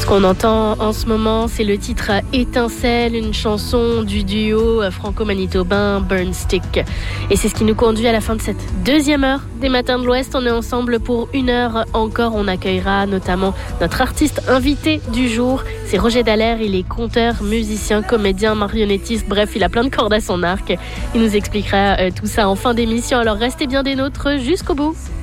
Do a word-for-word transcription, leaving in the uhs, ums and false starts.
qu'on entend en ce moment, c'est le titre Étincelle, une chanson du duo franco-manitobain Burn Stick. Et c'est ce qui nous conduit à la fin de cette deuxième heure des Matins de l'Ouest. On est ensemble pour une heure encore. On accueillera notamment notre artiste invité du jour. C'est Roger Dallaire. Il est conteur, musicien, comédien, marionnettiste. Bref, il a plein de cordes à son arc. Il nous expliquera euh, tout ça en fin d'émission. Alors restez bien des nôtres jusqu'au bout.